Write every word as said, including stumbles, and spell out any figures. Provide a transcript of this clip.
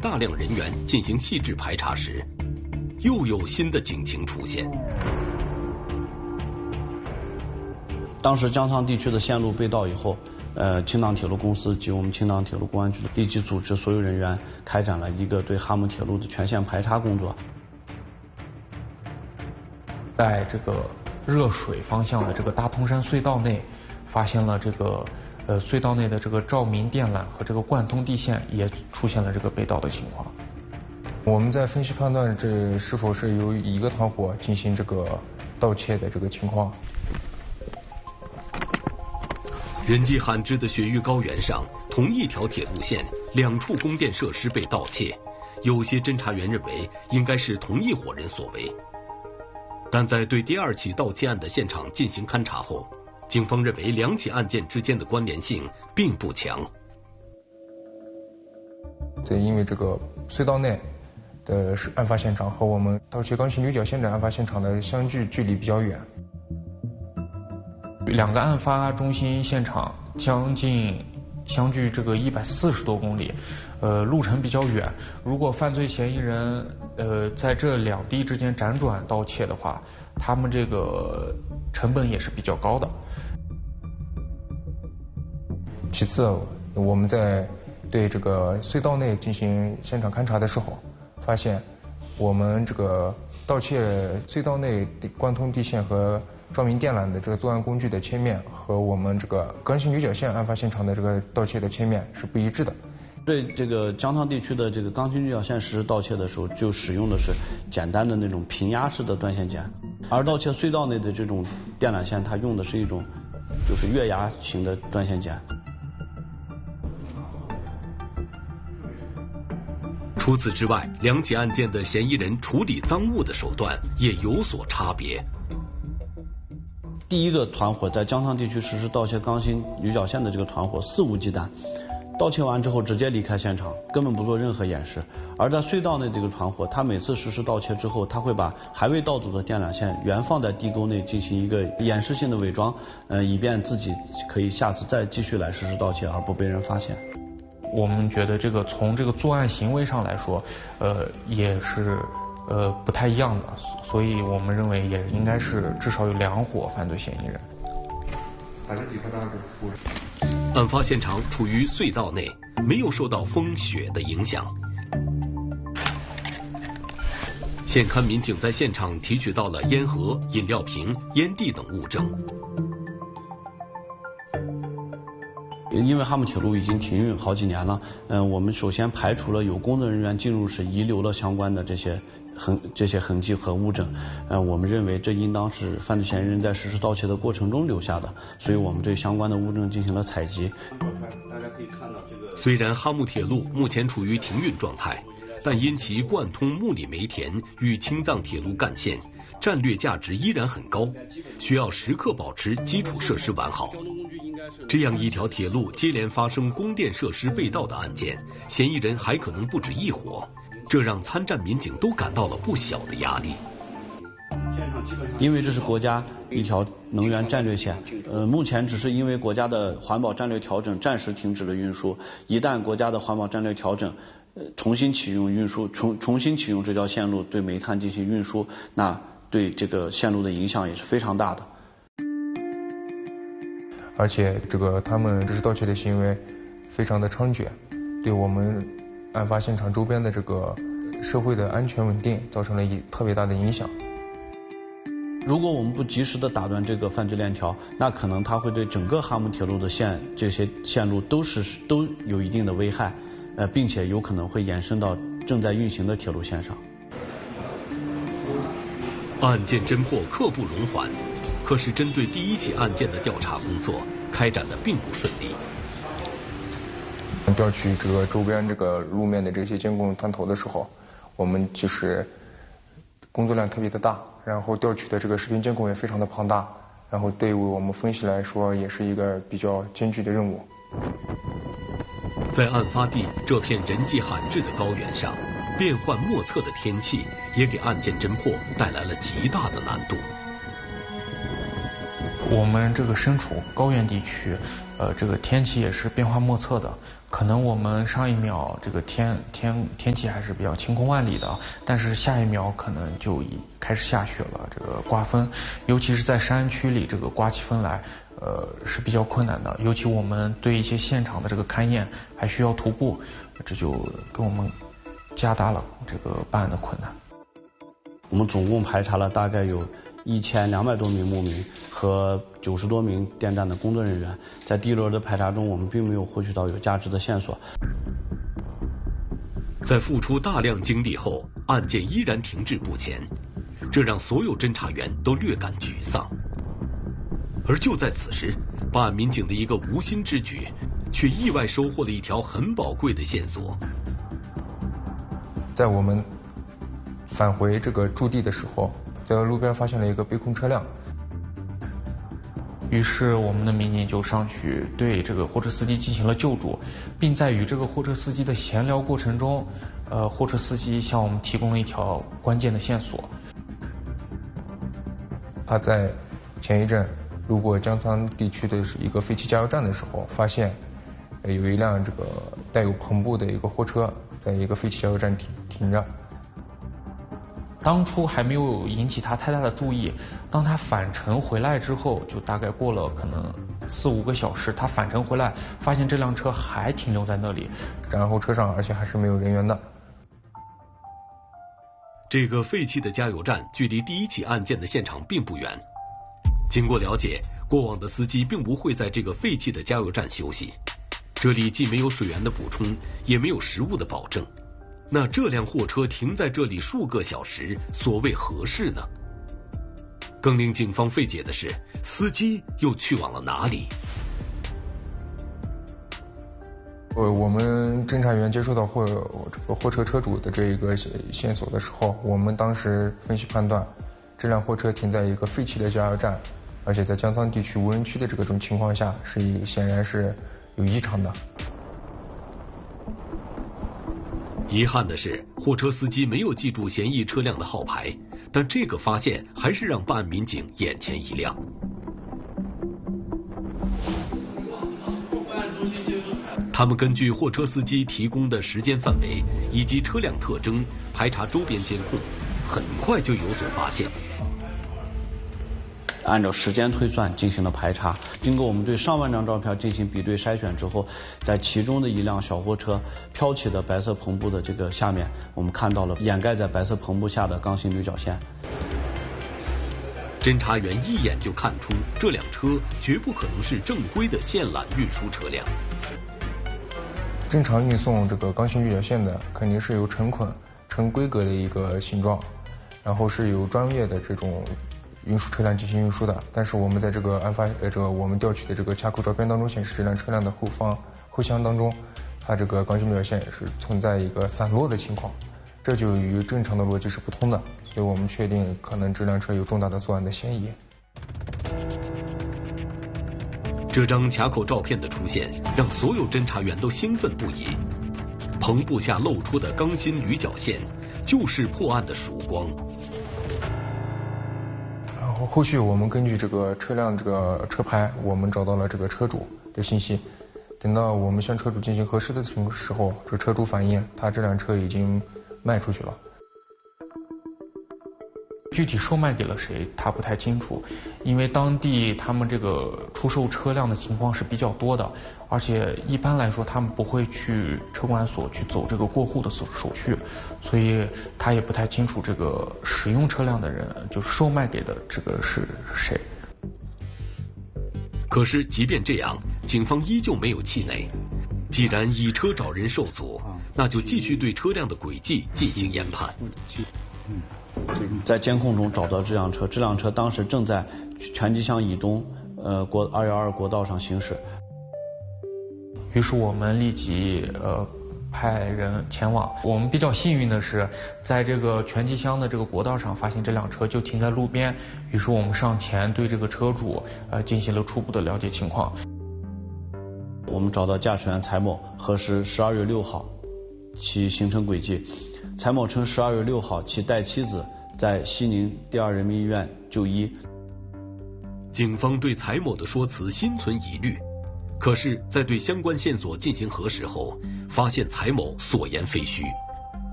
大量人员进行细致排查时，又有新的警情出现。 当时江沧地区的线路被盗以后，呃，青藏铁路公司及我们青藏铁路公安局立即组织所有人员开展了一个对哈姆铁路的全线排查工作。 在这个热水方向的这个大通山隧道内，发现了这个呃隧道内的这个照明电缆和这个贯通地线也出现了这个被盗的情况。 我们在分析判断这是否是由一个团伙进行这个盗窃的这个情况。 人迹罕至的雪域高原上，同一条铁路线，两处供电设施被盗窃，有些侦查员认为应该是同一伙人所为。但在对第二起盗窃案的现场进行勘查后，警方认为两起案件之间的关联性并不强。 这因为这个隧道内的案发现场和我们盗窃钢琴驴角线的案发现场的相距距离比较远。 两个案发中心现场将近相距这个一百四十多公里，呃，路程比较远。如果犯罪嫌疑人呃在这两地之间辗转盗窃的话，他们这个成本也是比较高的。 其次，我们在对这个隧道内进行现场勘查的时候，发现我们这个盗窃隧道内贯通地线和照明电缆的这个作案工具的切面和我们这个钢琴驴角线案发现场的这个盗窃的切面是不一致的。 对这个江沧地区的这个钢琴驴角线实施盗窃的时候，就使用的是简单的那种平压式的断线锏，而盗窃隧道内的这种电缆线，它用的是一种就是月牙型的断线锏。 除此之外，两起案件的嫌疑人处理赃物的手段也有所差别。 第一个团伙在江沧地区实施盗窃钢琴驴角线的这个团伙肆无忌惮，盗窃完之后直接离开现场，根本不做任何掩饰。而在隧道内这个团伙，他每次实施盗窃之后，他会把还未盗走的电缆线原放在地沟内进行一个掩饰性的伪装，呃，以便自己可以下次再继续来实施盗窃而不被人发现。 我们觉得这个从这个作案行为上来说，呃，也是呃不太一样的，所以我们认为也应该是至少有两伙犯罪嫌疑人。 把这几颗大骨。 案发现场处于隧道内，没有受到风雪的影响。现勘民警在现场提取到了烟盒、饮料瓶、烟蒂等物证。 因为哈姆铁路已经停运好几年了，嗯、呃，我们首先排除了有工作人员进入时遗留了相关的这些痕这些痕迹和物证，呃，我们认为这应当是犯罪嫌疑人在实施盗窃的过程中留下的，所以我们对相关的物证进行了采集。 大家可以看到这个。虽然哈姆铁路目前处于停运状态，但因其贯通木里煤田与青藏铁路干线，战略价值依然很高，需要时刻保持基础设施完好。这样一条铁路接连发生供电设施被盗的案件，嫌疑人还可能不止一伙，这让参战民警都感到了不小的压力。 因为这是国家一条能源战略线，呃，目前只是因为国家的环保战略调整暂时停止了运输，一旦国家的环保战略调整，呃，重新启用运输，重重新启用这条线路对煤炭进行运输，那对这个线路的影响也是非常大的。 而且这个他们这是盗窃的行为非常的猖獗，对我们案发现场周边的这个社会的安全稳定造成了一特别大的影响。 如果我们不及时的打断这个犯罪链条，那可能它会对整个哈姆铁路的线这些线路都是都有一定的危害，呃，并且有可能会延伸到正在运行的铁路线上。 案件侦破刻不容缓，可是针对第一起案件的调查工作开展的并不顺利。 调取这个周边这个路面的这些监控探头的时候，我们就是工作量特别的大，然后调取的这个视频监控也非常的庞大，然后对于我们分析来说也是一个比较艰巨的任务。 在案发地这片人迹罕至的高原上，变幻莫测的天气也给案件侦破带来了极大的难度。 我们这个身处高原地区，呃，这个天气也是变化莫测的。可能我们上一秒这个天天天气还是比较晴空万里的，但是下一秒可能就已开始下雪了，这个刮风，尤其是在山区里，这个刮起风来，呃，是比较困难的。尤其我们对一些现场的这个勘验还需要徒步，这就给我们加大了这个办案的困难。 我们总共排查了大概有一千两百多名牧民和九十多名电站的工作人员，在第一轮的排查中，我们并没有获取到有价值的线索。 在付出大量精力后，案件依然停滞不前，这让所有侦查员都略感沮丧。而就在此时，办案民警的一个无心之举，却意外收获了一条很宝贵的线索。 在我们返回这个驻地的时候，在路边发现了一个被控车辆， 于是我们的民警就上去对这个货车司机进行了救助，并在与这个货车司机的闲聊过程中，呃，货车司机向我们提供了一条关键的线索。 他在前一阵路过江沧地区的一个废弃加油站的时候，发现有一辆这个带有篷布的一个货车在一个废弃加油站停停着。 当初还没有引起他太大的注意，当他返程回来之后，就大概过了可能四五个小时，他返程回来发现这辆车还停留在那里， 然后车上而且还是没有人员的。 这个废弃的加油站距离第一起案件的现场并不远。经过了解，过往的司机并不会在这个废弃的加油站休息，这里既没有水源的补充，也没有食物的保证。那这辆货车停在这里数个小时，所谓何事呢？更令警方费解的是，司机又去往了哪里？ 呃，我们侦查员接收到货这个货车车主的这一个线索的时候，我们当时分析判断，这辆货车停在一个废弃的加油站，而且在江沧地区无人区的这个种情况下，是显然是有异常的。 遗憾的是，货车司机没有记住嫌疑车辆的号牌，但这个发现还是让办案民警眼前一亮。他们根据货车司机提供的时间范围以及车辆特征，排查周边监控，很快就有所发现。 按照时间推算进行了排查，经过我们对上万张照片进行比对筛选之后，在其中的一辆小货车飘起的白色篷布的这个下面，我们看到了掩盖在白色篷布下的钢芯铝角线。 侦查员一眼就看出，这辆车绝不可能是正规的线缆运输车辆。 正常运送这个钢芯铝角线的，肯定是由成捆、成规格的一个形状，然后是由专业的这种运输车辆进行运输的。但是我们在这个案发的这个我们调取的这个卡口照片当中显示，这辆车辆的后方后箱当中，它这个钢芯铝角线是存在一个散落的情况，这就与正常的逻辑是不通的，所以我们确定可能这辆车有重大的作案的嫌疑。 这张卡口照片的出现，让所有侦查员都兴奋不已。篷布下露出的钢芯铝角线，就是破案的曙光。 然后后续我们根据这个车辆这个车牌，我们找到了这个车主的信息。等到我们向车主进行核实的时候，这车主反映他这辆车已经卖出去了。 具体售卖给了谁，他不太清楚，因为当地他们这个出售车辆的情况是比较多的，而且一般来说他们不会去车管所去走这个过户的手手续，所以他也不太清楚这个使用车辆的人，就是售卖给的这个是谁。 可是即便这样，警方依旧没有气馁。既然以车找人受阻，那就继续对车辆的轨迹进行研判。 在监控中找到这辆车，这辆车当时正在全集乡以东呃国二幺二国道上行驶。 于是我们立即呃派人前往。我们比较幸运的是，在这个全集乡的这个国道上发现这辆车就停在路边，于是我们上前对这个车主呃进行了初步的了解情况。 我们找到驾驶员蔡某，核实十二月六号其行程轨迹。蔡某称，十二月六号其带妻子在西宁第二人民医院就医。 警方对蔡某的说辞心存疑虑，可是，在对相关线索进行核实后，发现蔡某所言非虚。